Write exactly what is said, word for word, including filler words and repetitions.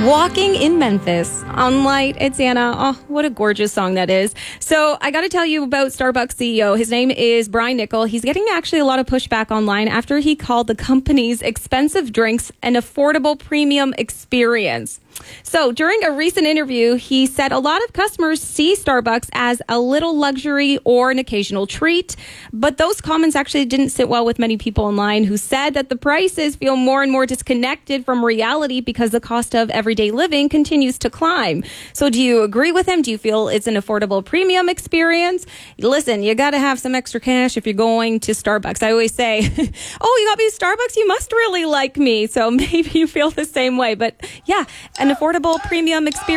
Walking in Memphis on Light. It's Anna. Oh, what a gorgeous song that is. So I got to tell you about Starbucks C E O. His name is Brian Niccol. He's getting actually a lot of pushback online after he called the company's expensive drinks an affordable premium experience. So during a recent interview, he said a lot of customers see Starbucks as a little luxury or an occasional treat. But those comments actually didn't sit well with many people online who said that the prices feel more and more disconnected from reality because the cost of everyday living continues to climb. So do you agree with him? Do you feel it's an affordable premium experience? Listen, you got to have some extra cash if you're going to Starbucks. I always say, oh, you got me Starbucks? You must really like me. So maybe you feel the same way. But yeah, an affordable premium experience.